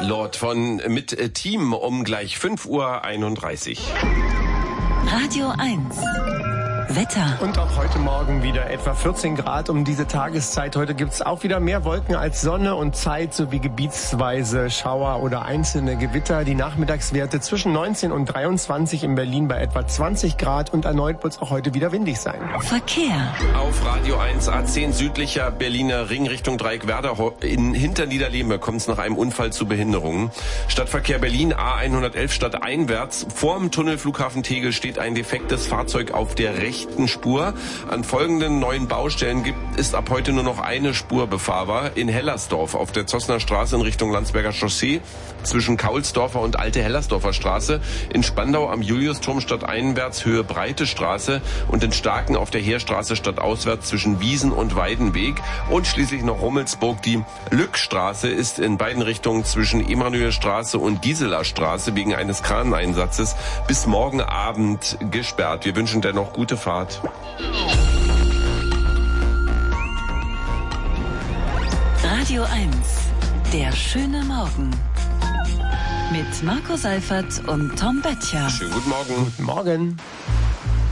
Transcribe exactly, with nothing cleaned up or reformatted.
Lord von mit äh, Team um gleich fünf Uhr einunddreißig. Radio eins. Wetter. Und auch heute Morgen wieder etwa vierzehn Grad um diese Tageszeit. Heute gibt's auch wieder mehr Wolken als Sonne und Zeit sowie gebietsweise Schauer oder einzelne Gewitter. Die Nachmittagswerte zwischen neunzehn und dreiundzwanzig in Berlin bei etwa zwanzig Grad und erneut wird's auch heute wieder windig sein. Verkehr. Auf Radio eins A zehn südlicher Berliner Ring Richtung Dreieckwerder. In Hinterniederlehme kommt es nach einem Unfall zu Behinderungen. Stadtverkehr Berlin A hundertelf stadteinwärts. Vorm Tunnelflughafen Tegel steht ein defektes Fahrzeug auf der rechten Spur. An folgenden neuen Baustellen gibt es ab heute nur noch eine Spur befahrbar. In Hellersdorf auf der Zossner Straße in Richtung Landsberger Chaussee zwischen Kaulsdorfer und Alte Hellersdorfer Straße. In Spandau am Juliusturm stadteinwärts Höhe Breite Straße und in Starken auf der Heerstraße stadtauswärts zwischen Wiesen und Weidenweg. Und schließlich noch Rummelsburg. Die Lückstraße ist in beiden Richtungen zwischen Emanuelstraße und Gisela Straße wegen eines Kraneinsatzes bis morgen Abend gesperrt. Wir wünschen dennoch gute Fahrt. Radio eins. Der schöne Morgen. Mit Marco Seifert und Tom Böttcher. Schönen guten Morgen. Guten Morgen.